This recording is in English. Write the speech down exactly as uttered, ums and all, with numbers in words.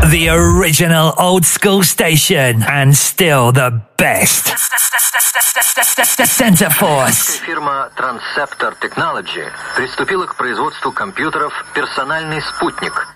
The original old school station and still the best. Center Force. Фирма Transceptor Technology приступила к производству компьютеров «Персональный спутник».